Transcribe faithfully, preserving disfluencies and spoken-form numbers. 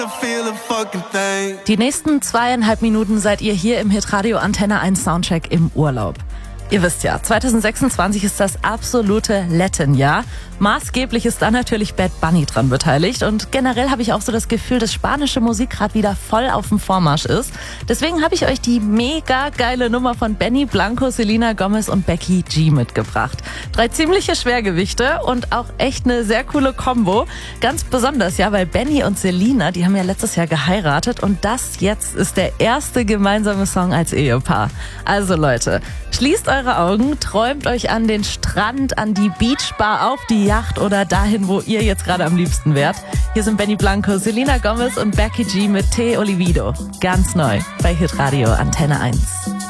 Die nächsten zweieinhalb Minuten seid ihr hier im Hitradio Antenne eins Soundcheck im Urlaub. Ihr wisst ja, zwanzig sechsundzwanzig ist das absolute Latin-Jahr. Maßgeblich ist da natürlich Bad Bunny dran beteiligt und generell habe ich auch so das Gefühl, dass spanische Musik gerade wieder voll auf dem Vormarsch ist. Deswegen habe ich euch die mega geile Nummer von Benny Blanco, Selena Gomez und Becky G mitgebracht. Drei ziemliche Schwergewichte und auch echt eine sehr coole Kombo. Ganz besonders, ja, weil Benny und Selena, die haben ja letztes Jahr geheiratet und das jetzt ist der erste gemeinsame Song als Ehepaar. Also Leute, schließt eure Augen, träumt euch an den Strand, an die Beachbar, auf die Yacht oder dahin, wo ihr jetzt gerade am liebsten wärt. Hier sind Benny Blanco, Selena Gomez und Becky G mit Te Olvido. Ganz neu bei Hitradio Antenne eins.